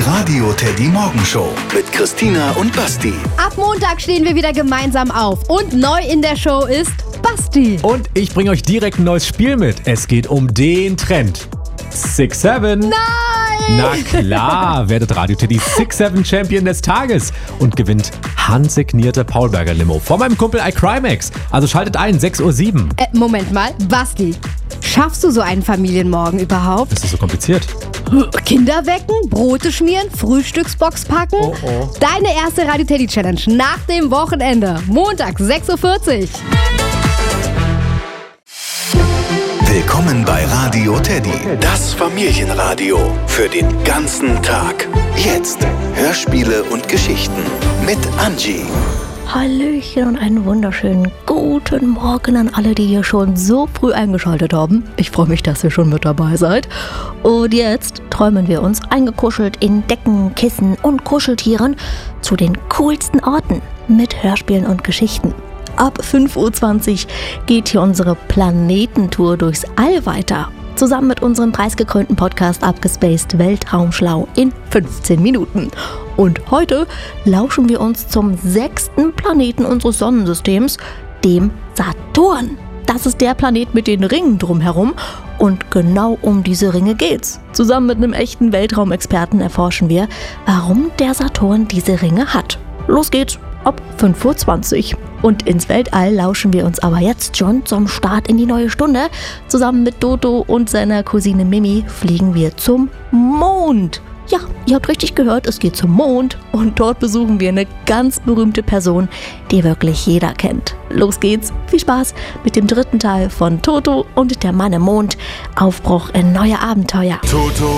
Radio Teddy Morgenshow mit Christina und Basti. Ab Montag stehen wir wieder gemeinsam auf und neu in der Show ist Basti. Und ich bringe euch direkt ein neues Spiel mit. Es geht um den Trend. 6-7. Nein! Na klar, werdet Radio Teddy 6-7 Champion des Tages und gewinnt handsignierte Paulberger Limo von meinem Kumpel iCrimex. Also schaltet ein, 6:07 Uhr. Moment mal, Basti, schaffst du so einen Familienmorgen überhaupt? Ist das so kompliziert? Kinder wecken, Brote schmieren, Frühstücksbox packen? Oh. Deine erste Radio Teddy Challenge nach dem Wochenende. Montag, 6:40 Uhr. Willkommen bei Radio Teddy, das Familienradio für den ganzen Tag. Jetzt Hörspiele und Geschichten mit Angie. Hallöchen und einen wunderschönen guten Morgen an alle, die hier schon so früh eingeschaltet haben. Ich freue mich, dass ihr schon mit dabei seid. Und jetzt träumen wir uns eingekuschelt in Decken, Kissen und Kuscheltieren zu den coolsten Orten mit Hörspielen und Geschichten. Ab 5:20 Uhr geht hier unsere Planetentour durchs All weiter. Zusammen mit unserem preisgekrönten Podcast Abgespaced Weltraumschlau in 15 Minuten. Und heute lauschen wir uns zum 6. Planeten unseres Sonnensystems, dem Saturn. Das ist der Planet mit den Ringen drumherum und genau um diese Ringe geht's. Zusammen mit einem echten Weltraumexperten erforschen wir, warum der Saturn diese Ringe hat. Los geht's ab 5:20 Uhr. Und ins Weltall lauschen wir uns aber jetzt schon zum Start in die neue Stunde. Zusammen mit Dodo und seiner Cousine Mimi fliegen wir zum Mond. Ja, ihr habt richtig gehört, es geht zum Mond und dort besuchen wir eine ganz berühmte Person, die wirklich jeder kennt. Los geht's, viel Spaß mit dem 3. Teil von Toto und der Mann im Mond. Aufbruch in neue Abenteuer. Toto